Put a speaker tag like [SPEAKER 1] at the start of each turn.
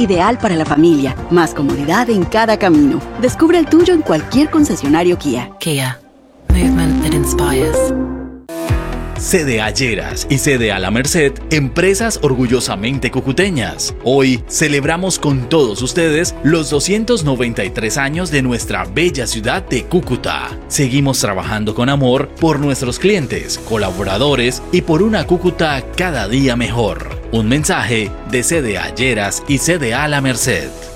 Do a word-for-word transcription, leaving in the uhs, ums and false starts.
[SPEAKER 1] ideal para la familia, más comodidad en cada camino. Descubre el tuyo en cualquier concesionario Kia.
[SPEAKER 2] Kia. Movement that inspires.
[SPEAKER 3] C D A Lleras y C D A La Merced, empresas orgullosamente cucuteñas. Hoy celebramos con todos ustedes los doscientos noventa y tres años de nuestra bella ciudad de Cúcuta. Seguimos trabajando con amor por nuestros clientes, colaboradores y por una Cúcuta cada día mejor. Un mensaje de C D A Lleras y C D A La Merced.